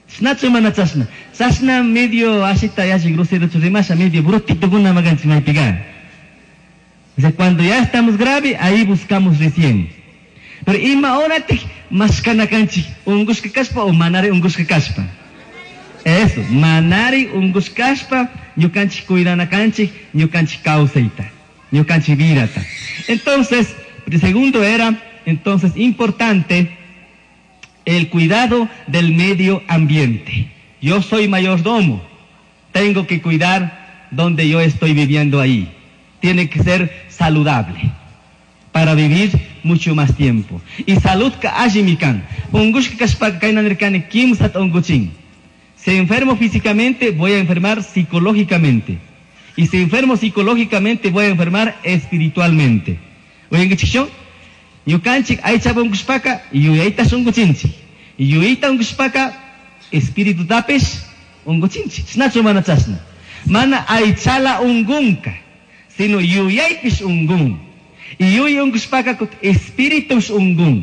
Snacho mana chasna. Chasna medio asita yashi grosero churimasha medio brutito kuna maganchi maipiga. O sea, cuando ya estamos grave, ahí buscamos recién. Pero ima ahora te maskana canchi, ungus que caspa o manare ungus que caspa. Eso, manari ungus caspa, yo canchi cuidana canchi, yo canchi causeita, yo canchi virata. Entonces, el segundo era, entonces, importante el cuidado del medio ambiente. Yo soy mayordomo, tengo que cuidar donde yo estoy viviendo ahí. Tiene que ser saludable para vivir mucho más tiempo. Y salud ka ajimikan. Ungush kaspa kainanerkane kim sat unguchin. Si enfermo físicamente, voy a enfermar psicológicamente. Y si enfermo psicológicamente, voy a enfermar espiritualmente. Oye, ¿qué Yukanchik aichaba unguspaka, yuyaita sunguchinchi. Yuyita unguspaka, espíritu tapes, unguchinchi. Snacho mana chasna. Mana aichala ungunka, sino yuyaipis ungun. Y yuy unguspaka kut espíritus ungun.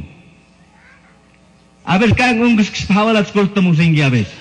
A ver, kan unguspaka wala tkoltamu ringi a ver.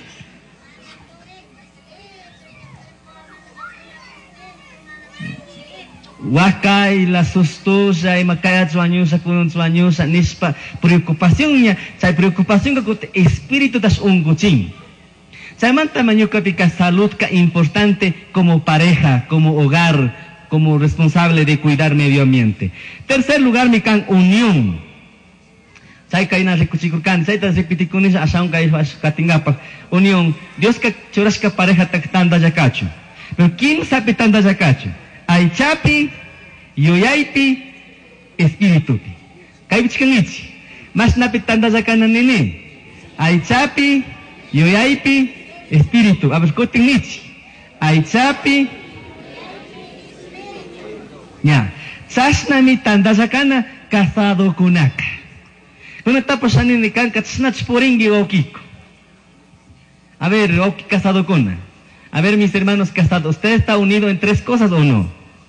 Wakai la sustosa y makaya suanyusa kunun suanyusa nispa preocupaciónnya, saya preocupación que espíritu das unguchin. Saya manta manyuka pika salud ka importante como pareja, como hogar, como responsable de cuidar medio ambiente. Tercer lugar mikan unión. Saya kaina rekuchikurkan, saya ta repitikunis asaun kai katingapa unión. Dios ka choras ka pareja tak tanda jakachu. Pero quién sabe tanda jakachu? Aichapi, yoyaipi, espiritupi. Kaibichkangichi. Mas napitanda zakana nini. Aichapi, yoyaipi, espiritu. Abas kotingichi. Aichapi, ya. Sasna mi tanda zakana casado kunaka. Kuna tapos anin ni kan katsnach poringi okiko. A ver, oki casado kuna. A ver, mis hermanos casados, ¿usted está unido en tres cosas o no?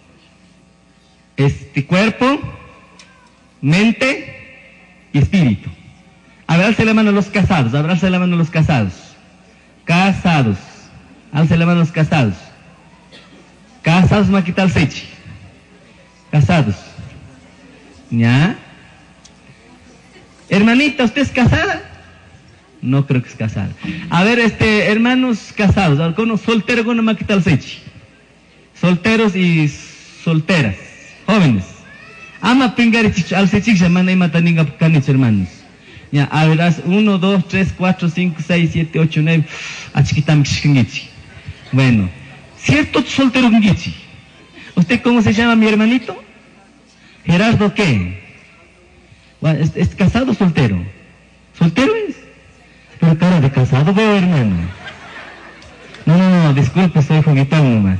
Cuerpo, mente y espíritu. Abrace la mano a los casados, abrace la mano a los casados. Casados. Alce la mano a los casados. Casados, maquital sechi. Casados. ¿Ya? Hermanita, ¿usted es casada? No creo que es casada. A ver, hermanos casados, algunos solteros con una maquital sechi. Solteros y solteras, jóvenes. Ama pingari al sechi se manda y mataninga canich, hermanos. Ya, a ver, 1, 2, 3, 4, 5, 6, 7, 8, 9. Achiquitam xingichi. Bueno, cierto soltero ngichi. ¿Usted cómo se llama, mi hermanito? Gerardo, ¿qué? ¿Es casado o soltero? ¿Soltero es? Pero cara de casado veo, hermano. No, disculpe, soy juguetón nomás.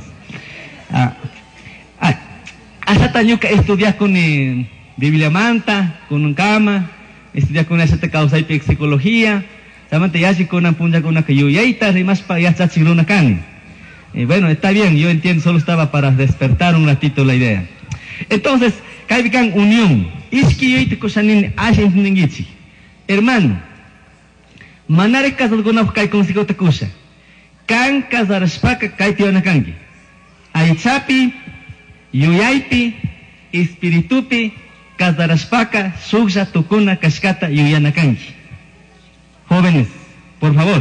Hasta tañuca estudiar con Biblia Manta, con un cama, estudiar con esa causa y psicología, samante yashi con una punja con una cayuyaita, y más para ya chachiluna can. Bueno, está bien, yo entiendo, solo estaba para despertar un ratito la idea. Entonces, kaibikan unión. Iski yoite kosanin ashen ningichi. Hermano, manare casado con una kai consigo te cosa. Kan casarspaka kai tiona kangi. Aichapi, yuyaipi, espiritupi, casarspaka, sugja tukuna kashkata yuyana kangi. Jóvenes, por favor.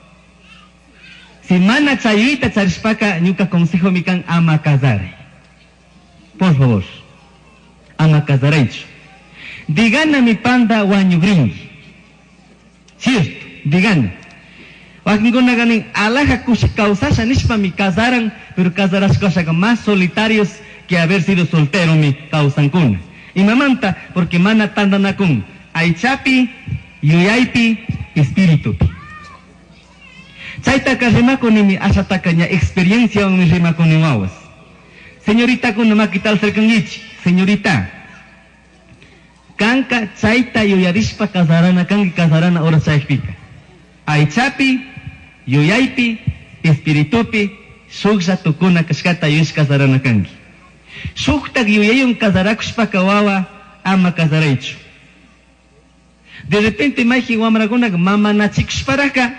Si mana chayuita charspaka nyuka consejo mikan ama casare. Por favor. Ama casaraicho. Digana mi panda wanyugringi. Cierto, digana. Wakinguna ganing alaja causasa nispa mi casaran, pero casaras cosas más solitarios que haber sido soltero mi causan kuna. Y mamanta, porque mana tandanakun. Aichapi, yuyaipi, espíritu. Chaita karima con mi asatakaña experiencia en mi rima con wawas. Señorita con nama quital cercangichi. Señorita. Kanka chaita yoyarispa casarana kanki casarana ora chaipika. Aichapi, yoyaipi, espiritupi, sugsa tukuna kashkata yoyis casarana kanki. Sukta yoyayun casarakuspa kawawa ama casaraichu. De repente maiji wamraguna mama nachikushparaka